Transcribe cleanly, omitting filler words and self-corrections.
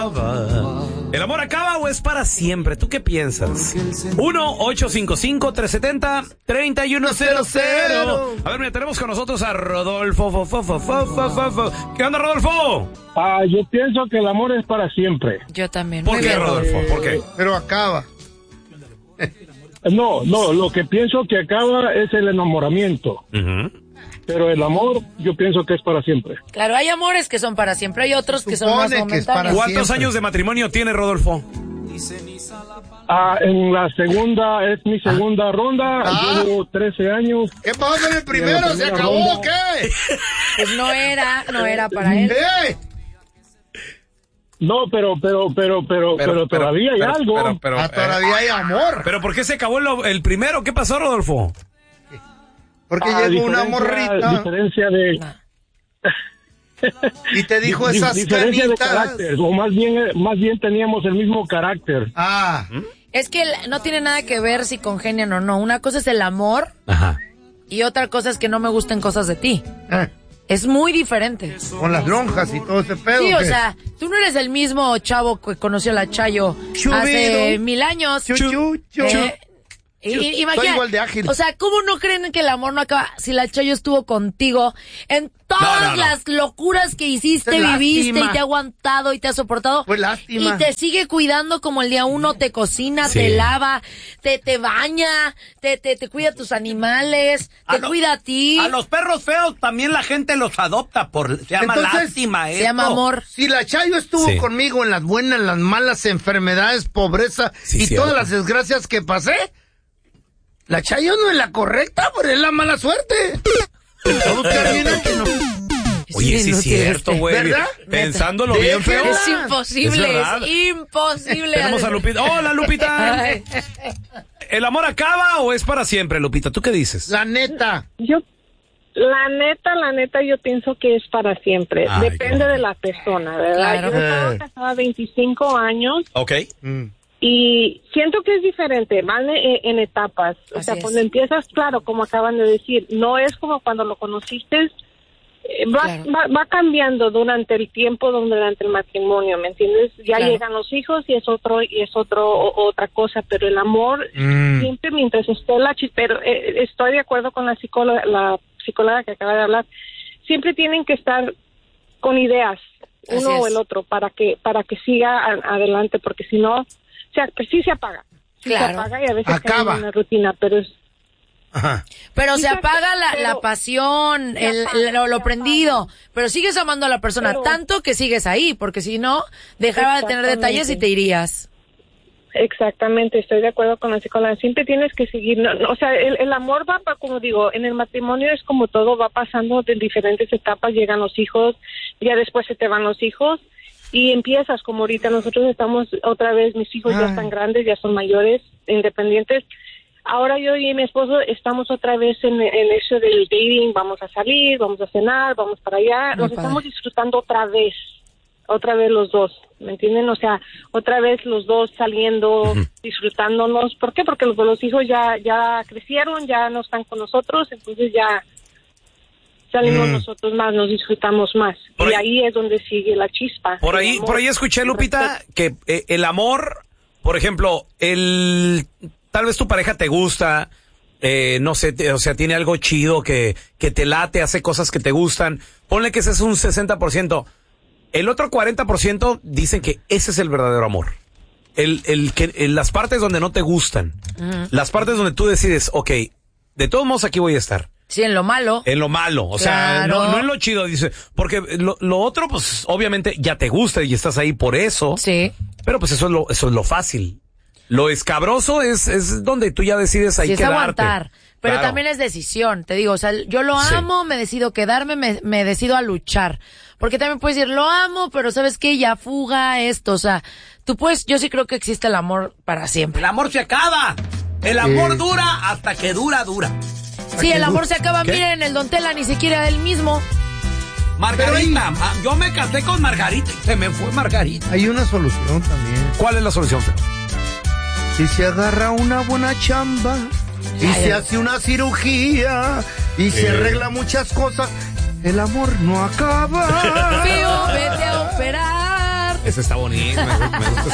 ¿El amor acaba o es para siempre? ¿Tú qué piensas? 1-855-370-3100. A ver, mira, tenemos con nosotros a Rodolfo. ¿Qué onda, Rodolfo? Yo pienso que el amor es para siempre. Yo también. ¿Por qué, Rodolfo? ¿Por qué? Pero acaba. No, lo que pienso que acaba es el enamoramiento. Pero el amor, yo pienso que es para siempre. Claro, hay amores que son para siempre, hay otros que son más momentáneos. ¿Cuántos años de matrimonio tiene, Rodolfo? En la segunda, es mi segunda ronda, llevo 13 años. ¿Qué pasó en el primero? ¿Se acabó o qué? Pues no era para él. No, pero todavía hay algo. Todavía hay amor. ¿Pero por qué se acabó el primero? ¿Qué pasó, Rodolfo? Porque llegó una morrita. Diferencia de... Y te dijo esas diferencia canitas. de carácter, o más bien teníamos el mismo carácter. Es que no tiene nada que ver si congenian o no. Una cosa es el amor. Ajá. Y otra cosa es que no me gusten cosas de ti. Es muy diferente. Con las lonjas y todo ese pedo. Sí, o sea, tú no eres el mismo chavo que conoció a la Chayo hace 1000 años. Imagina, soy igual de ágil. O sea, ¿cómo no creen que el amor no acaba? Si la Chayo estuvo contigo en todas las locuras que hiciste, viviste y te ha aguantado y te ha soportado. Pues lástima. Y te sigue cuidando como el día uno, te cocina, te lava, te baña, te cuida a tus animales, te cuida a ti. A los perros feos también la gente los adopta se llama lástima. Se llama amor. Si la Chayo estuvo conmigo en las buenas, en las malas, enfermedades, pobreza todas las desgracias que pasé, la Chayo no es la correcta, pero es la mala suerte. Todos terminan que no. Oye, sí es cierto, güey. ¿Verdad? Pensándolo bien feo. Es imposible, es imposible. Tenemos a Lupita. ¡Hola, Lupita! ¿El amor acaba o es para siempre, Lupita? ¿Tú qué dices? La neta. La neta, yo pienso que es para siempre. Depende de la persona, ¿verdad? Claro. Yo estaba casada 25 años. Ok. Y siento que es diferente, van en etapas. O sea, cuando empiezas, claro, como acaban de decir, no es como cuando lo conociste, va cambiando durante el tiempo, durante el matrimonio, ¿me entiendes? Ya llegan los hijos y es otra cosa, pero el amor siempre mientras esté pero estoy de acuerdo con la psicóloga que acaba de hablar, siempre tienen que estar con ideas, uno o el otro, para que siga adelante, porque si no, o sea, pues sí se apaga. Se apaga y a veces cae en una rutina, pero es... Pero se apaga la pasión, lo prendido, pero sigues amando a la persona tanto que sigues ahí, porque si no, dejaba de tener detalles y te irías. Exactamente, estoy de acuerdo con la psicóloga. Siempre tienes que seguir, o sea, el amor va, como digo, en el matrimonio es como todo, va pasando de diferentes etapas, llegan los hijos, ya después se te van los hijos, y empiezas como ahorita nosotros estamos otra vez, mis hijos ya están grandes, ya son mayores, independientes. Ahora yo y mi esposo estamos otra vez en eso del dating, vamos a salir, vamos a cenar, vamos para allá, nos estamos disfrutando otra vez los dos, ¿me entienden? O sea, otra vez los dos saliendo, disfrutándonos. ¿Por qué? Porque los hijos ya crecieron, ya no están con nosotros, entonces ya salimos nosotros más, nos disfrutamos más. Y ahí es donde sigue la chispa. Por ahí escuché, Lupita, que el amor, por ejemplo, tal vez tu pareja te gusta, no sé, o sea, tiene algo chido que te late, hace cosas que te gustan. Ponle que ese es un 60%. El otro 40% dicen que ese es el verdadero amor. Las partes donde no te gustan, las partes donde tú decides, ok, de todos modos aquí voy a estar. Sí, en lo malo. En lo malo, o sea, no en lo chido, dice, porque lo otro, pues, obviamente ya te gusta y estás ahí por eso. Sí. Pero pues eso es lo fácil. Lo escabroso es donde tú ya decides ahí quedarte. Aguantar. Pero también es decisión, te digo, o sea, yo lo amo, me decido quedarme, me decido a luchar. Porque también puedes decir, lo amo, pero ¿sabes qué? Ya fuga esto, o sea, yo sí creo que existe el amor para siempre. El amor se acaba. El amor dura hasta que dura. Sí, el amor se acaba. Miren, el Don Tela ni siquiera él mismo. Margarita, yo me casé con Margarita y se me fue Margarita. Hay una solución también. ¿Cuál es la solución, Feo? Si se agarra una buena chamba y se hace una cirugía y se arregla muchas cosas, el amor no acaba. Feo, vete a operar. Ese está bonito, me gusta